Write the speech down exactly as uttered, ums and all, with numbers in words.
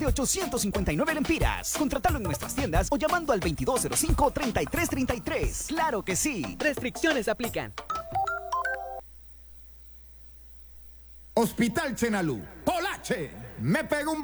de ochocientos cincuenta y nueve lempiras. Contratalo en nuestras tiendas o llamando al veintidós cero cinco, treinta y tres treinta y tres. ¡Claro que sí! Restricciones aplican. Hospital Chenalú. Polache. Me pego un